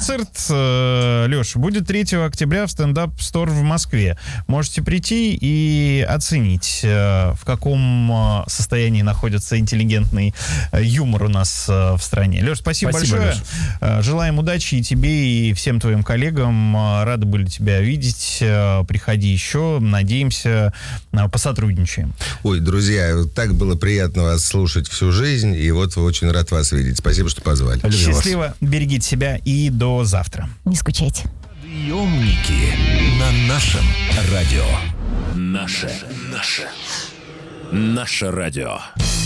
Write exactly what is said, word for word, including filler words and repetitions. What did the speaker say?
концерт, Леш, будет третьего октября в стендап-стор в Москве. Можете прийти и оценить, в каком состоянии находится интеллигентный юмор у нас в стране. Леш, спасибо, спасибо большое. Леш. Желаем удачи и тебе, и всем твоим коллегам. Рады были тебя видеть. Приходи еще. Надеемся, посотрудничаем. Ой, друзья, так было приятно вас слушать всю жизнь. И вот очень рад вас видеть. Спасибо, что позвали. Счастливо. Вас. Берегите себя и до завтра. Не скучайте. Приемники на нашем радио. Наше, наше, наше радио.